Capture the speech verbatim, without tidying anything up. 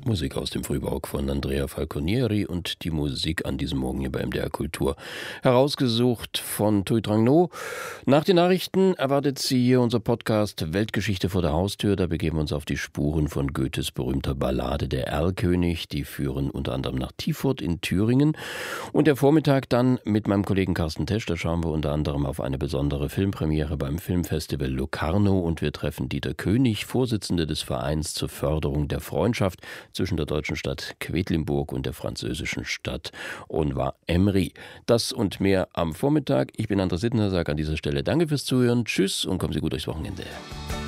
Musik aus dem Frühbarock von Andrea Falconieri und die Musik an diesem Morgen hier bei M D R Kultur. Herausgesucht von Thuy Trang No. Nach den Nachrichten erwartet Sie hier unser Podcast Weltgeschichte vor der Haustür. Da begeben wir uns auf die Spuren von Goethes berühmter Ballade Der Erlkönig. Die führen unter anderem nach Tiefurt in Thüringen. Und der Vormittag dann mit meinem Kollegen Carsten Tesch. Da schauen wir unter anderem auf eine besondere Filmpremiere beim Filmfestival Locarno. Und wir treffen Dieter König, Vorsitzende des Vereins zur Förderung der Freundschaft zwischen der deutschen Stadt Quedlinburg und der französischen Stadt Onva-Emry. Das und mehr am Vormittag. Ich bin André Sittner, sage an dieser Stelle Danke fürs Zuhören. Tschüss und kommen Sie gut durchs Wochenende.